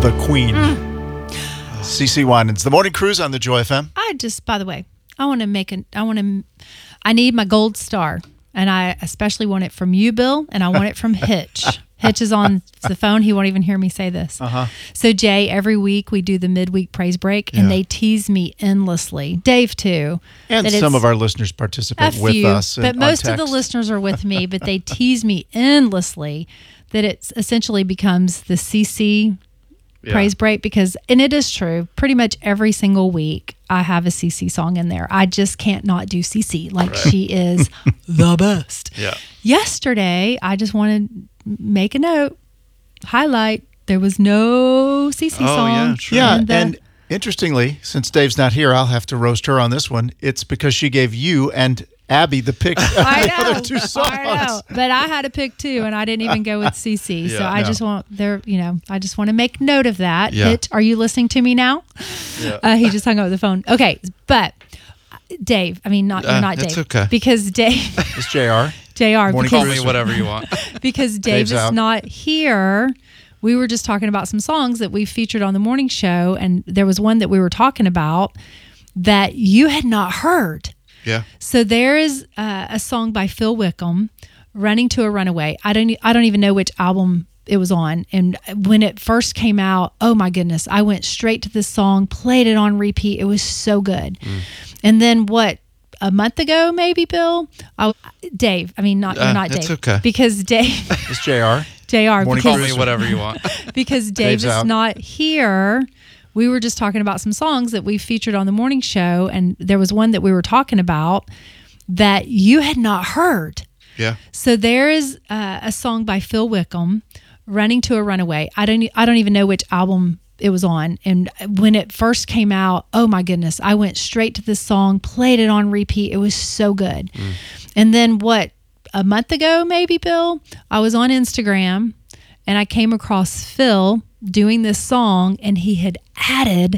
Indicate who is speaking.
Speaker 1: the queen. CeCe Winans, The Morning Cruise on the Joy FM.
Speaker 2: By the way, I need my gold star. And I especially want it from you, Bill, and I want it from Hitch. Hitch is on the phone. He won't even hear me say this. So, Jay, every week we do the midweek praise break, and they tease me endlessly. Dave, too.
Speaker 1: And some of our listeners participate with us.
Speaker 2: But most of the listeners are with me, but they tease me endlessly that it essentially becomes the CeCe praise break and it is true. Pretty much every single week I have a CeCe song in there. I just can't not do CeCe. She is the best.
Speaker 3: Yeah.
Speaker 2: Yesterday, I just wanted to make a note, highlight, there was no CeCe song.
Speaker 3: Yeah, true.
Speaker 1: Yeah, and interestingly, since Dave's not here, I'll have to roast her on this one. It's because she gave you and Abby the pick of the other two songs.
Speaker 2: I know, but I had to pick two, and I didn't even go with CeCe. So I just want I just want to make note of that.
Speaker 3: Yeah.
Speaker 2: Are you listening to me now?
Speaker 3: Yeah.
Speaker 2: He just hung up the phone. Okay, but Dave, you're not Dave.
Speaker 3: It's okay.
Speaker 2: Because Dave,
Speaker 1: It's JR.
Speaker 3: Call me whatever you want.
Speaker 2: because Dave
Speaker 1: Dave's
Speaker 2: is
Speaker 1: out.
Speaker 2: not here. We were just talking about some songs that we featured on the morning show, and there was one that we were talking about that you had not heard.
Speaker 3: Yeah.
Speaker 2: So there is a song by Phil Wickham, "Running to a Runaway." I don't even know which album it was on. And when it first came out, oh my goodness, I went straight to this song, played it on repeat. It was so good. And then a month ago, maybe, Bill? Dave. You're not Dave.
Speaker 3: It's okay.
Speaker 2: Because Dave.
Speaker 1: It's JR.
Speaker 2: JR.
Speaker 3: Call me whatever you want.
Speaker 2: Because Dave
Speaker 1: Dave's
Speaker 2: is
Speaker 1: out.
Speaker 2: not here. We were just talking about some songs that we featured on the morning show, and there was one that we were talking about that you had not heard.
Speaker 3: Yeah.
Speaker 2: So there is a song by Phil Wickham, "Running to a Runaway." I don't even know which album it was on. And when it first came out, oh my goodness, I went straight to this song, played it on repeat. It was so good. And then a month ago, maybe, Bill, I was on Instagram and I came across Phil doing this song, and he had added